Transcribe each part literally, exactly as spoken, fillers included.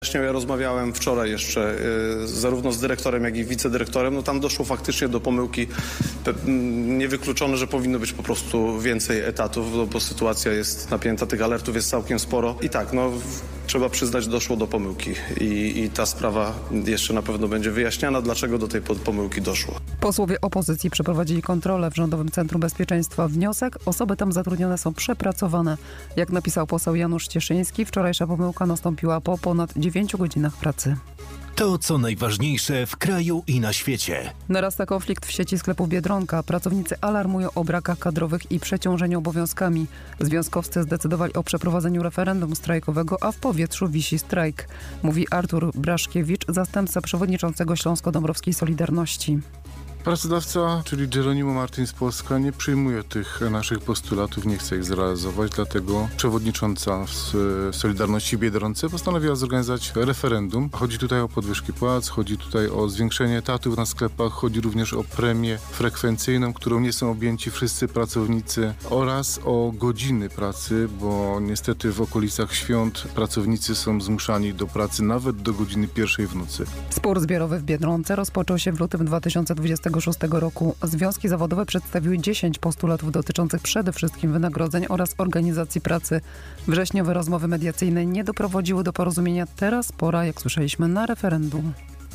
Ja rozmawiałem wczoraj jeszcze y, zarówno z dyrektorem, jak i wicedyrektorem. No tam doszło faktycznie do pomyłki. Niewykluczone, że powinno być po prostu więcej etatów, bo, bo sytuacja jest napięta, tych alertów jest całkiem sporo. I tak, no trzeba przyznać, doszło do pomyłki. I, i ta sprawa jeszcze na pewno będzie wyjaśniana, dlaczego do tej pomyłki doszło. Posłowie opozycji przeprowadzili kontrolę w Rządowym Centrum Bezpieczeństwa. Wniosek: osoby tam zatrudnione są przepracowane. Jak napisał poseł Janusz Cieszyński, wczorajsza pomyłka nastąpiła po ponad dziewięciu godzinach pracy. To, co najważniejsze w kraju i na świecie. Narasta konflikt w sieci sklepów Biedronka. Pracownicy alarmują o brakach kadrowych i przeciążeniu obowiązkami. Związkowcy zdecydowali o przeprowadzeniu referendum strajkowego, a w powietrzu wisi strajk. Mówi Artur Braszkiewicz, zastępca przewodniczącego Śląsko-Dąbrowskiej Solidarności. Pracodawca, czyli Geronimo Martin z Polska, nie przyjmuje tych naszych postulatów, nie chce ich zrealizować, dlatego przewodnicząca w Solidarności Biedronce postanowiła zorganizować referendum. Chodzi tutaj o podwyżki płac, chodzi tutaj o zwiększenie etatów na sklepach, chodzi również o premię frekwencyjną, którą nie są objęci wszyscy pracownicy, oraz o godziny pracy, bo niestety w okolicach świąt pracownicy są zmuszani do pracy nawet do godziny pierwszej w nocy. Spór zbiorowy w Biedronce rozpoczął się w lutym dwa tysiące dwudziestego szóstego roku. Związki zawodowe przedstawiły dziesięć postulatów dotyczących przede wszystkim wynagrodzeń oraz organizacji pracy. Wrześniowe rozmowy mediacyjne nie doprowadziły do porozumienia. Teraz pora, jak słyszeliśmy, na referendum.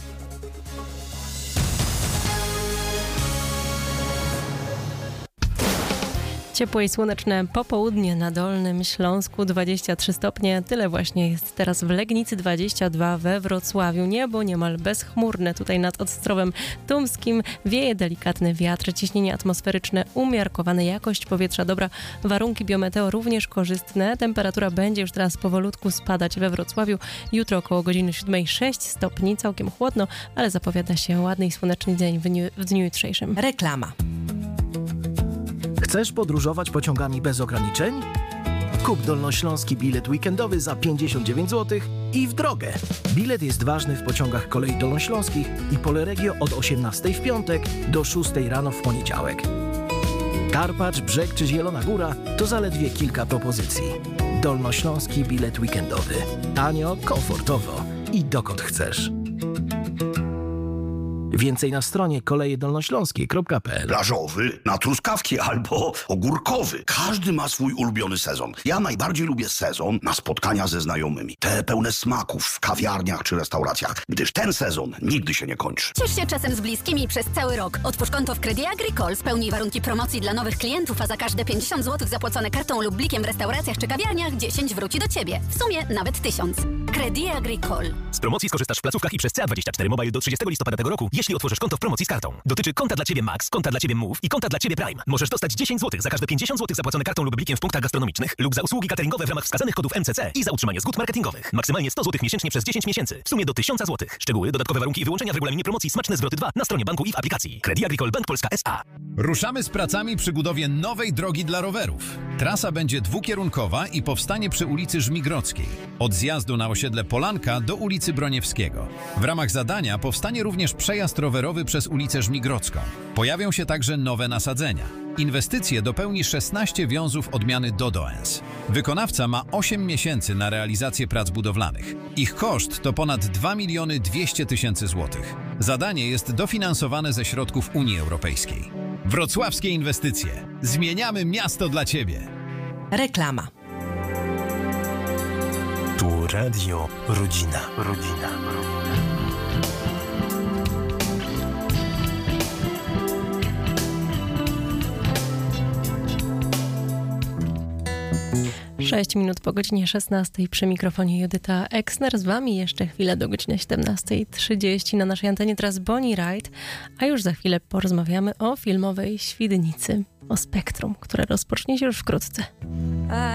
Ciepłe i słoneczne popołudnie na Dolnym Śląsku, dwadzieścia trzy stopnie. Tyle właśnie jest teraz w Legnicy, dwadzieścia dwa we Wrocławiu. Niebo niemal bezchmurne tutaj nad Ostrowem Tumskim. Wieje delikatny wiatr, ciśnienie atmosferyczne umiarkowane, jakość powietrza dobra, warunki biometeo również korzystne. Temperatura będzie już teraz powolutku spadać we Wrocławiu. Jutro około godziny siódmej sześć stopni, całkiem chłodno, ale zapowiada się ładny i słoneczny dzień w dniu, w dniu jutrzejszym. Reklama. Chcesz podróżować pociągami bez ograniczeń? Kup dolnośląski bilet weekendowy za pięćdziesiąt dziewięć złotych i w drogę. Bilet jest ważny w pociągach kolei dolnośląskich i Poleregio od osiemnastej w piątek do szóstej rano w poniedziałek. Karpacz, Brzeg czy Zielona Góra to zaledwie kilka propozycji. Dolnośląski bilet weekendowy. Tanio, komfortowo i dokąd chcesz. Więcej na stronie kolejedolnośląskie kropka p l. Plażowy, na truskawki albo ogórkowy. Każdy ma swój ulubiony sezon. Ja najbardziej lubię sezon na spotkania ze znajomymi. Te pełne smaków w kawiarniach czy restauracjach, gdyż ten sezon nigdy się nie kończy. Ciesz się czasem z bliskimi przez cały rok. Otwórz konto w Credit Agricole, spełnij warunki promocji dla nowych klientów, a za każde pięćdziesiąt złotych zapłacone kartą lub blikiem w restauracjach czy kawiarniach dziesięć wróci do Ciebie. W sumie nawet tysiąc. Credit Agricole. Z promocji skorzystasz w placówkach i przez C A dwadzieścia cztery Mobile do trzydziestego listopada tego roku, jeśli otworzysz konto w promocji z kartą. Dotyczy konta dla Ciebie Max, konta dla Ciebie Move i konta dla Ciebie Prime. Możesz dostać dziesięć złotych za każde pięćdziesiąt złotych zapłacone kartą lub blikiem w punktach gastronomicznych lub za usługi cateringowe w ramach wskazanych kodów M C C i za utrzymanie zgód marketingowych. Maksymalnie sto złotych miesięcznie przez dziesięć miesięcy. W sumie do tysiąc złotych. Szczegóły, dodatkowe warunki i wyłączenia w regulaminie promocji Smaczne Zwroty dwa na stronie banku i w aplikacji. Credit Agricole Bank Polska S A. Ruszamy z pracami przy budowie nowej drogi dla rowerów. Trasa będzie dwukierunkowa i powstanie przy ulicy Żmigrodzkiej. Od zjazdu na osiedle Polanka do ulicy Broniewskiego. W ramach zadania powstanie również przejazd rowerowy przez ulicę Żmigrodzką. Pojawią się także nowe nasadzenia. Inwestycje dopełni szesnaście wiązów odmiany Dodoens. Wykonawca ma osiem miesięcy na realizację prac budowlanych. Ich koszt to ponad dwa miliony dwieście tysięcy złotych. Zadanie jest dofinansowane ze środków Unii Europejskiej. Wrocławskie inwestycje. Zmieniamy miasto dla Ciebie. Reklama. Tu Radio Rodzina. Rodzina. sześć minut po godzinie szesnastej przy mikrofonie Judyta Eksner. Z Wami jeszcze chwilę do godziny siedemnastej trzydzieści na naszej antenie. Teraz Bonnie Wright, a już za chwilę porozmawiamy o filmowej Świdnicy, o Spektrum, które rozpocznie się już wkrótce.